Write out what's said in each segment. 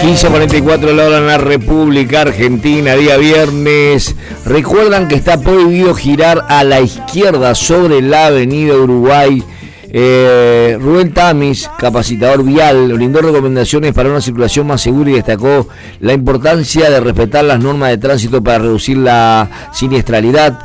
15:44 la hora en la República Argentina, día viernes. Recuerdan que está prohibido girar a la izquierda sobre la avenida Uruguay. Rubén Tamis, capacitador vial, brindó recomendaciones para una circulación más segura y destacó la importancia de respetar las normas de tránsito para reducir la siniestralidad.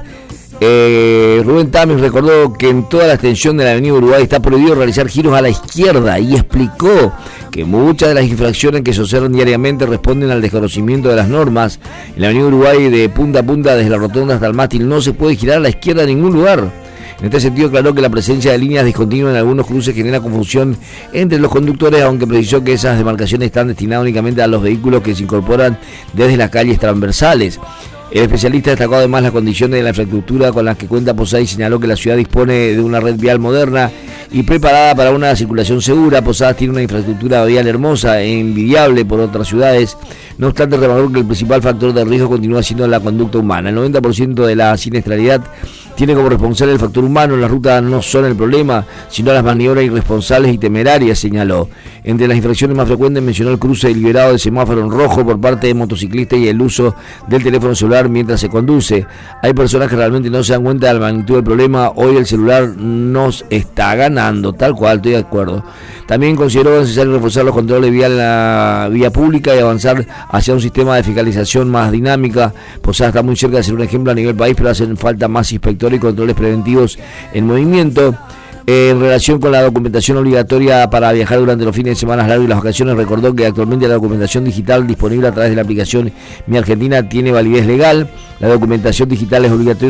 Rubén Tamis recordó que en toda la extensión de la avenida Uruguay está prohibido realizar giros a la izquierda y explicó que muchas de las infracciones que se observan diariamente responden al desconocimiento de las normas. En la avenida Uruguay, de punta a punta, desde la rotonda hasta el mástil, no se puede girar a la izquierda en ningún lugar. En este sentido, aclaró que la presencia de líneas discontinuas en algunos cruces genera confusión entre los conductores, aunque precisó que esas demarcaciones están destinadas únicamente a los vehículos que se incorporan desde las calles transversales. El especialista destacó además las condiciones de la infraestructura con las que cuenta Posada y señaló que la ciudad dispone de una red vial moderna y preparada para una circulación segura. Posadas tiene una infraestructura vial hermosa e envidiable por otras ciudades. No obstante, remarcó que el principal factor de riesgo continúa siendo la conducta humana. El 90% de la siniestralidad tiene como responsable el factor humano. Las rutas no son el problema, sino las maniobras irresponsables y temerarias, señaló. Entre las infracciones más frecuentes mencionó el cruce deliberado de semáforo en rojo por parte de motociclistas y el uso del teléfono celular mientras se conduce. Hay personas que realmente no se dan cuenta de la magnitud del problema. Hoy el celular nos está ganando, tal cual, estoy de acuerdo. También consideró necesario reforzar los controles vial en la vía pública y avanzar hacia un sistema de fiscalización más dinámica. Posada está muy cerca de ser un ejemplo a nivel país, pero hacen falta más inspectores y controles preventivos en movimiento. En relación con la documentación obligatoria para viajar durante los fines de semana largos y las vacaciones, recordó que actualmente la documentación digital disponible a través de la aplicación Mi Argentina tiene validez legal. La documentación digital es obligatoria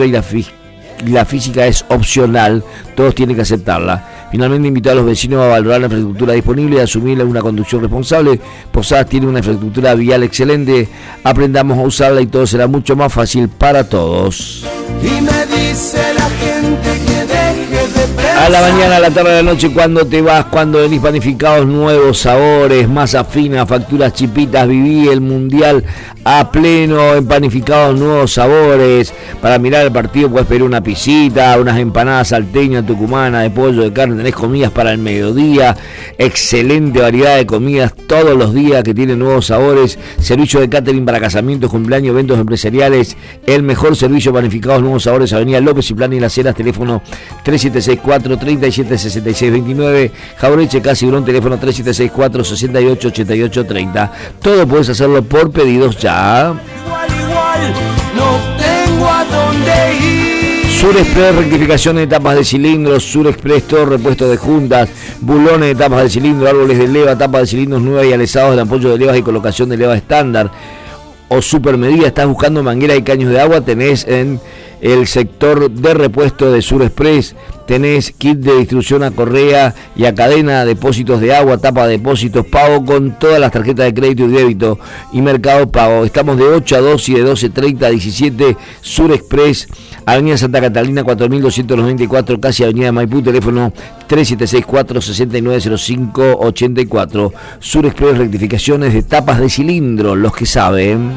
y la física es opcional. Todos tienen que aceptarla. Finalmente invitó a los vecinos a valorar la infraestructura disponible y a asumir una conducción responsable. Posadas tiene una infraestructura vial excelente. Aprendamos a usarla y todo será mucho más fácil para todos. Y me dice la gente que deje de pensar. A la mañana, a la tarde, a la noche, cuando te vas, cuando venís, panificados, nuevos sabores, masa fina, facturas chipitas, viví el mundial a pleno en panificados, nuevos sabores. Para mirar el partido puedes pedir una pisita, unas empanadas salteñas, tucumanas, de pollo, de carne, tenés comidas para el mediodía, excelente variedad de comidas todos los días que tienen nuevos sabores, servicio de catering para casamientos, cumpleaños, eventos empresariales, el mejor servicio panificados, nuevos sabores, Avenida López y Plana y Las Heras, teléfono 3764-376629, Jaureche, Casi Brón, teléfono 3764-688830. Todo puedes hacerlo por pedidos ya. Igual, no tengo a dónde ir. Surexpress, rectificación de tapas de cilindros. Surexpress, todo repuesto de juntas, bulones de tapas de cilindro, árboles de leva, tapas de cilindros nuevas y alesados de apoyo de levas y colocación de leva estándar o supermedida. Estás buscando mangueras y caños de agua, tenés en el sector de repuesto de Surexpress. Tenés kit de distribución a correa y a cadena, depósitos de agua, tapa de depósitos, pago con todas las tarjetas de crédito y débito y Mercado Pago. Estamos de 8 a 2 y de 12:30 a 17. Surexpress, Avenida Santa Catalina 4294, casi Avenida Maipú, teléfono 3764-690584. Surexpress, rectificaciones de tapas de cilindro, los que saben.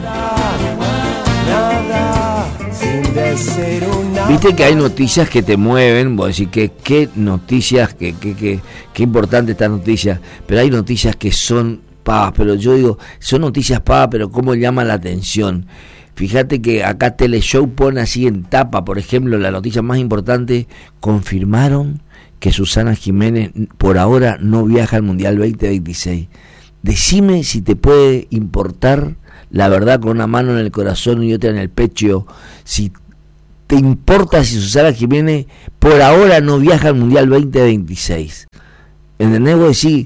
Viste que hay noticias que te mueven, vos decís que qué noticias, qué importante esta noticia, pero hay noticias que son pero yo digo, son noticias pero cómo llaman la atención. Fíjate que acá Teleshow pone así en tapa, por ejemplo, la noticia más importante: confirmaron que Susana Jiménez por ahora no viaja al Mundial 2026. Decime si te puede importar la verdad con una mano en el corazón y otra en el pecho, si te importa si Susana Jiménez por ahora no viaja al Mundial 2026. ¿Entendés? Vos decís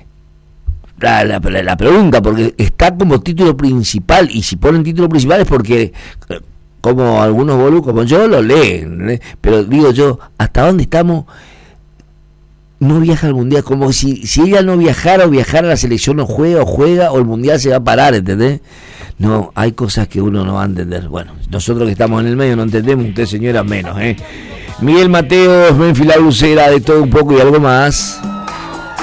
la pregunta, porque está como título principal, y si ponen título principal es porque, como algunos boludos como yo lo leen, pero digo yo, ¿hasta dónde estamos? No viaja al Mundial, como si ella no viajara o viajara, la selección no juega o el Mundial se va a parar, ¿entendés? No, hay cosas que uno no va a entender. Bueno, nosotros que estamos en el medio no entendemos, usted, señora, menos, Miguel Mateos, Menfis La Lucera, de todo un poco y algo más.